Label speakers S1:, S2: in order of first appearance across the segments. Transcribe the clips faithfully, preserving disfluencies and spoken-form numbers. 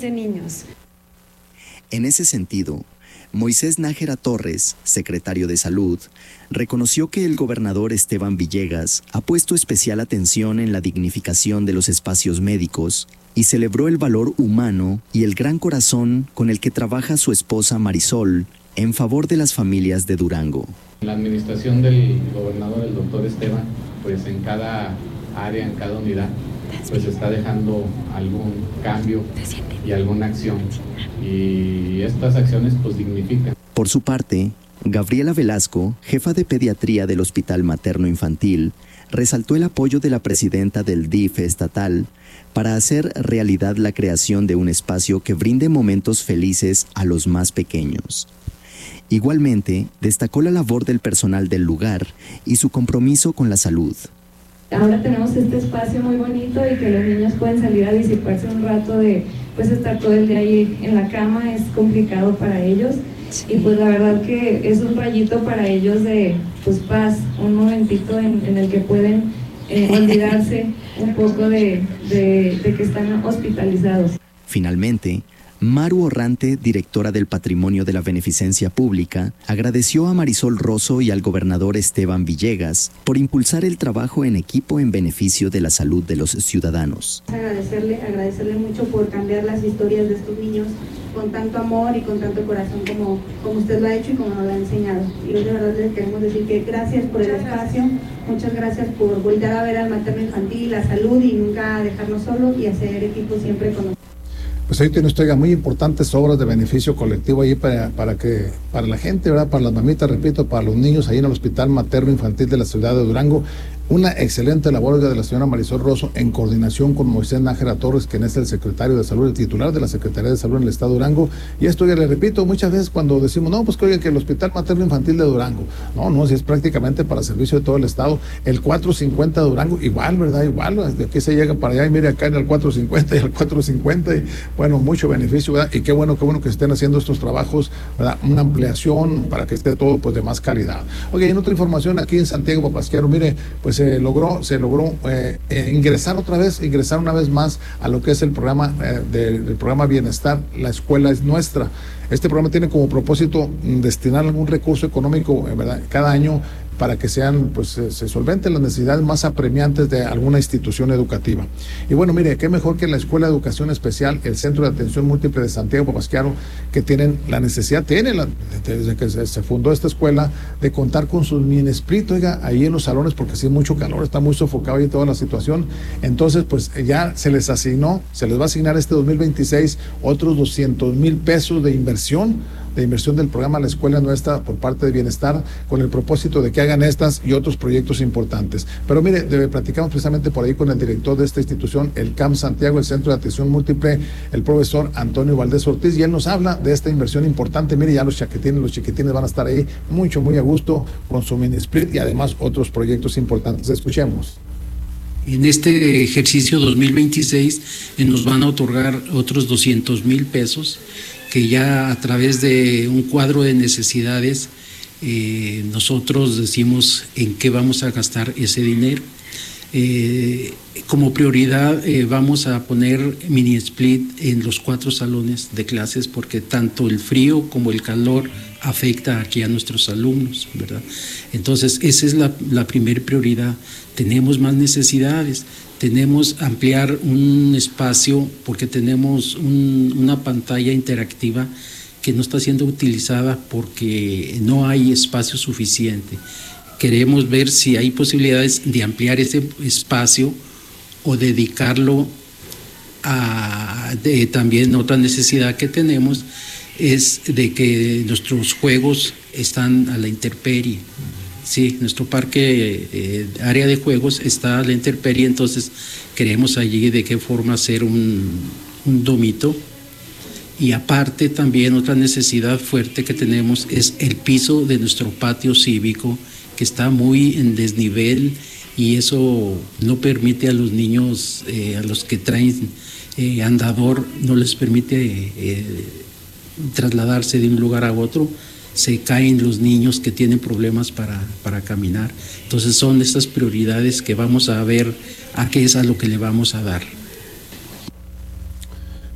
S1: de niños.
S2: En ese sentido, Moisés Nájera Torres, secretario de Salud, reconoció que el gobernador Esteban Villegas ha puesto especial atención en la dignificación de los espacios médicos y celebró el valor humano y el gran corazón con el que trabaja su esposa Marisol en favor de las familias de Durango.
S3: La administración del gobernador, el doctor Esteban, pues en cada área, en cada unidad, pues está dejando algún cambio y alguna acción. Y estas acciones pues dignifican.
S2: Por su parte, Gabriela Velasco, jefa de pediatría del Hospital Materno Infantil, resaltó el apoyo de la presidenta del D I F estatal para hacer realidad la creación de un espacio que brinde momentos felices a los más pequeños. Igualmente, destacó la labor del personal del lugar y su compromiso con la salud.
S4: Ahora tenemos este espacio muy bonito y que los niños pueden salir a disiparse un rato de pues estar todo el día ahí en la cama, es complicado para ellos. Y pues la verdad que es un rayito para ellos de pues paz, un momentito en, en el que pueden eh, olvidarse un poco de, de, de que están hospitalizados.
S2: Finalmente, Maru Orrante, directora del Patrimonio de la Beneficencia Pública, agradeció a Marisol Rosso y al gobernador Esteban Villegas por impulsar el trabajo en equipo en beneficio de la salud de los ciudadanos.
S5: Agradecerle, agradecerle mucho por cambiar las historias de estos niños con tanto amor y con tanto corazón como, como usted lo ha hecho y como nos lo ha enseñado. Y de verdad les queremos decir que gracias por el espacio, muchas gracias por volver a ver al materno infantil, la salud y nunca dejarnos solos y hacer equipo siempre con nosotros.
S6: Pues ahí tiene usted muy importantes obras de beneficio colectivo ahí para, para que para la gente, ¿verdad? Para las mamitas, repito, para los niños ahí en el Hospital Materno Infantil de la ciudad de Durango. Una excelente labor de la señora Marisol Rosso en coordinación con Moisés Nájera Torres, quien es el secretario de Salud, el titular de la Secretaría de Salud en el Estado de Durango. Y esto ya le repito, muchas veces cuando decimos, no, pues que oigan que el Hospital Materno Infantil de Durango, no, no, si es prácticamente para servicio de todo el Estado. El cuatrocientos cincuenta de Durango, igual, ¿verdad? Igual, de aquí se llega para allá y mire acá en el cuatrocientos cincuenta y el cuatrocientos cincuenta y bueno, mucho beneficio, ¿verdad? Y qué bueno, qué bueno que se estén haciendo estos trabajos, ¿verdad? Una ampliación para que esté todo pues de más calidad. Oye, en otra información aquí en Santiago Papasquiaro, mire, pues se logró, se logró eh, eh, ingresar otra vez, ingresar una vez más a lo que es el programa eh, del, del programa Bienestar, La Escuela es Nuestra. Este programa tiene como propósito destinar algún recurso económico, ¿verdad?, cada año para que sean, pues, se, se solventen las necesidades más apremiantes de alguna institución educativa. Y bueno, mire, qué mejor que la Escuela de Educación Especial, el Centro de Atención Múltiple de Santiago Papasquiaro, que tienen la necesidad, tienen la, desde que se, se fundó esta escuela, de contar con sus mini split, oiga, ahí en los salones, porque sí hay mucho calor, está muy sofocado ahí toda la situación. Entonces, pues ya se les asignó, se les va a asignar este dos mil veintiséis otros doscientos mil pesos de inversión, de inversión del programa La Escuela Nuestra por parte de Bienestar, con el propósito de que hagan estas y otros proyectos importantes. Pero mire, de, platicamos precisamente por ahí con el director de esta institución, el C A M Santiago, el Centro de Atención Múltiple, el profesor Antonio Valdés Ortiz, y él nos habla de esta inversión importante. Mire, ya los chaquetines, los chiquitines van a estar ahí mucho, muy a gusto con su mini split y además otros proyectos importantes. Escuchemos.
S7: En este ejercicio dos mil veintiséis eh, nos van a otorgar otros doscientos mil pesos que ya a través de un cuadro de necesidades eh, nosotros decimos en qué vamos a gastar ese dinero. Eh, como prioridad eh, vamos a poner mini split en los cuatro salones de clases porque tanto el frío como el calor afecta aquí a nuestros alumnos, ¿verdad? Entonces esa es la, la primera prioridad. Tenemos más necesidades, tenemos ampliar un espacio porque tenemos un, una pantalla interactiva que no está siendo utilizada porque no hay espacio suficiente. Queremos ver si hay posibilidades de ampliar ese espacio o dedicarlo a de, también otra necesidad que tenemos es de que nuestros juegos están a la intemperie. Sí, nuestro parque, eh, área de juegos está a la intemperie, entonces queremos allí de qué forma hacer un, un domito. Y aparte también otra necesidad fuerte que tenemos es el piso de nuestro patio cívico, que está muy en desnivel y eso no permite a los niños, eh, a los que traen eh, andador, no les permite eh, trasladarse de un lugar a otro. Se caen los niños que tienen problemas para, para caminar. Entonces son estas prioridades que vamos a ver a qué es a lo que le vamos a dar.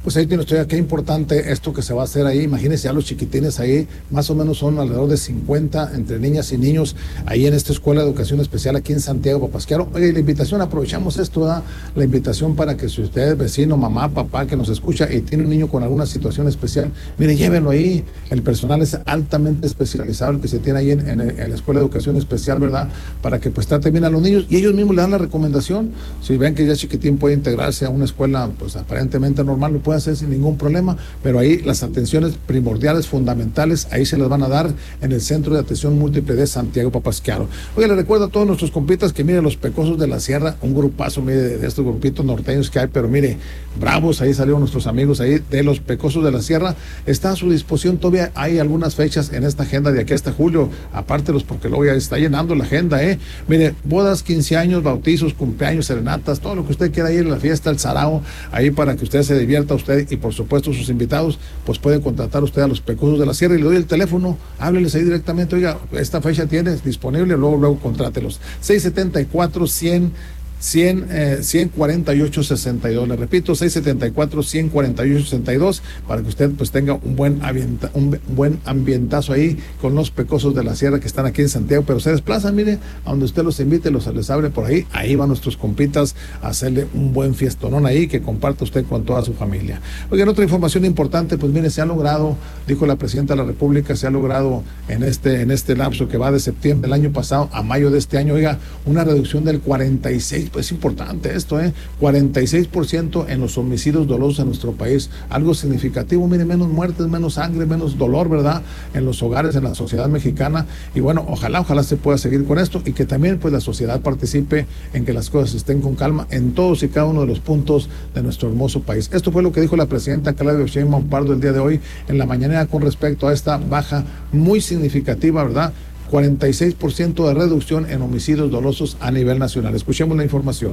S6: Pues ahí tiene usted, qué importante esto que se va a hacer ahí. Imagínense ya los chiquitines ahí, más o menos son alrededor de cincuenta entre niñas y niños ahí en esta Escuela de Educación Especial aquí en Santiago Papasquiaro. Oye, la invitación, aprovechamos esto, ¿verdad? La invitación para que si usted, vecino, mamá, papá, que nos escucha y tiene un niño con alguna situación especial, mire, llévenlo ahí. El personal es altamente especializado, el que se tiene ahí en, en, en la Escuela de Educación Especial, ¿verdad? Para que pues trate bien a los niños y ellos mismos le dan la recomendación. Si ven que ya chiquitín puede integrarse a una escuela pues aparentemente normal, lo puede hacer sin ningún problema, pero ahí las atenciones primordiales, fundamentales, ahí se las van a dar en el Centro de Atención Múltiple de Santiago Papasquiaro. Oye, le recuerdo a todos nuestros compitas que mire Los Pecosos de la Sierra, un grupazo, mire, de estos grupitos norteños que hay, pero mire, bravos, ahí salieron nuestros amigos ahí de Los Pecosos de la Sierra, está a su disposición, todavía hay algunas fechas en esta agenda de aquí hasta julio, apártelos porque luego ya está llenando la agenda, eh, mire, bodas, quince años, bautizos, cumpleaños, serenatas, todo lo que usted quiera ir en la fiesta, el sarao, ahí para que usted se divierta, usted y por supuesto sus invitados, pues pueden contratar usted a Los Pecosos de la Sierra y le doy el teléfono, hábleles ahí directamente, oiga, esta fecha tienes disponible, luego, luego contrátelos, seis setenta y cuatro, cien, cien, eh, ciento cuarenta y ocho, sesenta y dos, le repito, seis setenta y cuatro, ciento cuarenta y ocho, sesenta y dos, para que usted pues tenga un buen, ambienta, un buen ambientazo ahí con Los Pecosos de la Sierra que están aquí en Santiago, pero se desplazan, mire, a donde usted los invite, los les abre por ahí, ahí van nuestros compitas a hacerle un buen fiestonón ahí, que comparta usted con toda su familia. Oigan, otra información importante, pues mire, se ha logrado, dijo la Presidenta de la República, se ha logrado en este, en este lapso que va de septiembre del año pasado a mayo de este año, oiga, una reducción del cuarenta y seis, pues es importante esto, ¿eh? cuarenta y seis por ciento en los homicidios dolosos en nuestro país, algo significativo, mire, menos muertes, menos sangre, menos dolor, ¿verdad? En los hogares, en la sociedad mexicana, y bueno, ojalá, ojalá se pueda seguir con esto, y que también pues la sociedad participe en que las cosas estén con calma en todos y cada uno de los puntos de nuestro hermoso país. Esto fue lo que dijo la Presidenta Claudia Sheinbaum Pardo el día de hoy en la mañanera con respecto a esta baja muy significativa, ¿verdad? cuarenta y seis por ciento de reducción en homicidios dolosos a nivel nacional. Escuchemos la información.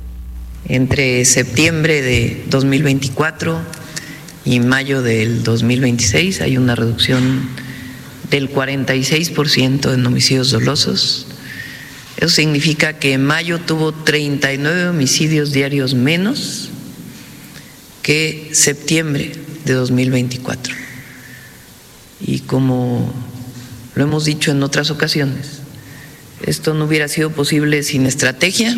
S1: Entre septiembre de dos mil veinticuatro y mayo del dos mil veintiséis hay una reducción del cuarenta y seis por ciento en homicidios dolosos. Eso significa que en mayo tuvo treinta y nueve homicidios diarios menos que septiembre de dos mil veinticuatro. Y como lo hemos dicho en otras ocasiones, esto no hubiera sido posible sin estrategia,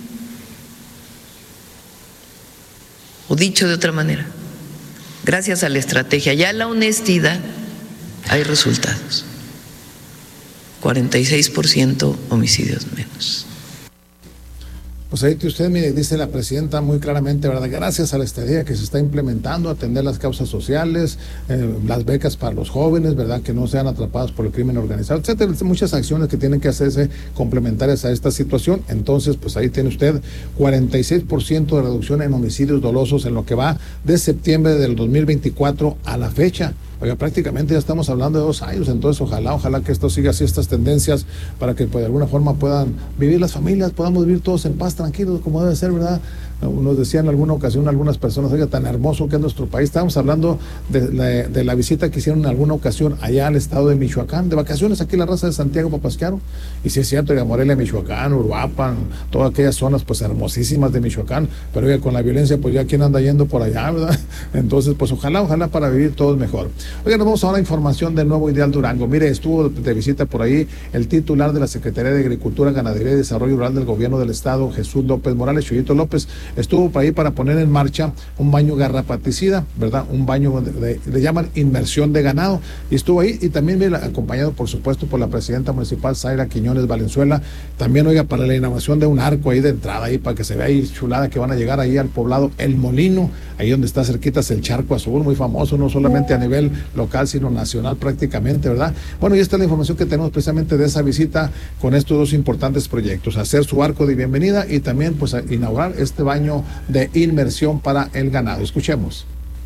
S1: o dicho de otra manera, gracias a la estrategia y a la honestidad hay resultados. cuarenta y seis por ciento homicidios menos.
S6: Pues ahí que usted mire, dice la Presidenta muy claramente, ¿verdad? Gracias a la estrategia que se está implementando, atender las causas sociales, eh, las becas para los jóvenes, ¿verdad? Que no sean atrapados por el crimen organizado, etcétera. Muchas acciones que tienen que hacerse complementarias a esta situación. Entonces, pues ahí tiene usted cuarenta y seis por ciento de reducción en homicidios dolosos en lo que va de septiembre del dos mil veinticuatro a la fecha. Oiga, prácticamente ya estamos hablando de dos años, entonces ojalá, ojalá que esto siga así, estas tendencias, para que pues, de alguna forma puedan vivir las familias, podamos vivir todos en paz, tranquilos, como debe ser, ¿verdad? Nos decían en alguna ocasión algunas personas, oiga, tan hermoso que es nuestro país. Estábamos hablando de la, de la visita que hicieron en alguna ocasión allá al estado de Michoacán, de vacaciones aquí en la raza de Santiago Papasquiaro, y sí es cierto, oiga, Morelia, Michoacán, Uruapan, todas aquellas zonas pues hermosísimas de Michoacán, pero oiga, con la violencia pues ya quién anda yendo por allá, ¿verdad? Entonces pues ojalá, ojalá para vivir todos mejor. Oiga, nos vamos ahora a información del Nuevo Ideal Durango. Mire, estuvo de visita por ahí el titular de la Secretaría de Agricultura, Ganadería y Desarrollo Rural del Gobierno del Estado, Jesús López Morales, Chuyito López, estuvo por ahí para poner en marcha un baño garrapaticida, ¿verdad? Un baño, de, de, le llaman inmersión de ganado, y estuvo ahí, y también viene acompañado, por supuesto, por la presidenta municipal, Zaira Quiñones Valenzuela, también, oiga, para la inauguración de un arco ahí de entrada, ahí para que se vea ahí chulada, que van a llegar ahí al poblado El Molino, ahí donde está cerquitas el Charco Azul, muy famoso, no solamente a nivel local, sino nacional prácticamente, ¿verdad? Bueno, y esta es la información que tenemos precisamente de esa visita con estos dos importantes proyectos, hacer su arco de bienvenida y también pues inaugurar este baño de inmersión para el ganado. Escuchemos.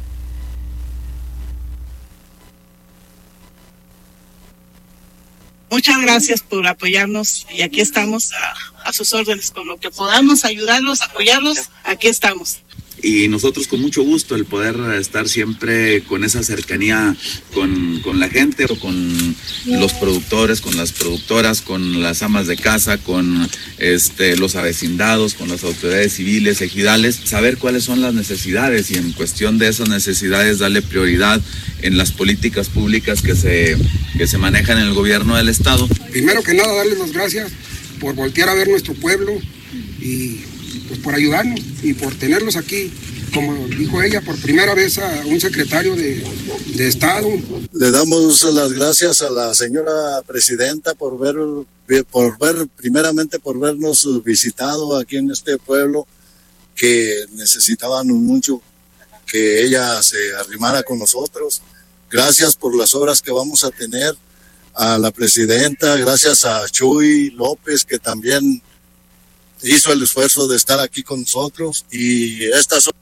S8: Muchas gracias por apoyarnos y aquí estamos a, a sus órdenes, con lo que podamos ayudarlos, apoyarlos, aquí estamos.
S9: y nosotros con mucho gusto el poder estar siempre con esa cercanía con, con la gente, o con los productores, con las productoras, con las amas de casa, con este, los avecindados, con las autoridades civiles, ejidales, saber cuáles son las necesidades y en cuestión de esas necesidades darle prioridad en las políticas públicas que se, que se manejan en el gobierno del estado.
S10: Primero que nada, darles las gracias por voltear a ver nuestro pueblo y pues por ayudarnos y por tenerlos aquí, como dijo ella, por primera vez a un secretario de, de Estado.
S11: Le damos las gracias a la señora presidenta por ver, por ver, primeramente por vernos visitado aquí en este pueblo, que necesitábamos mucho que ella se arrimara con nosotros. Gracias por las obras que vamos a tener, a la presidenta, gracias a Chuy López, que también hizo el esfuerzo de estar aquí con nosotros, y estas